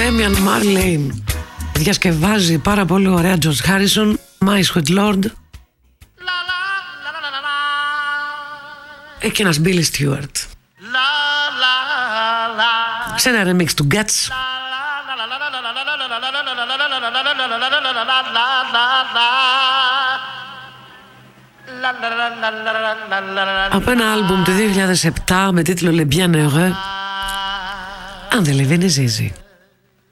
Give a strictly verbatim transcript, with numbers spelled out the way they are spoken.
Damian Marley. Διασκευάζει πάρα πολύ ωραία George Harrison, My Sweet Lord. Και ένας Billy Stewart σε ένα remix του Guts. Από ένα άλμπουμ του δύο χιλιάδες επτά με τίτλο Le Bien Heureux. Αν δεν λέει, δεν είναι easy.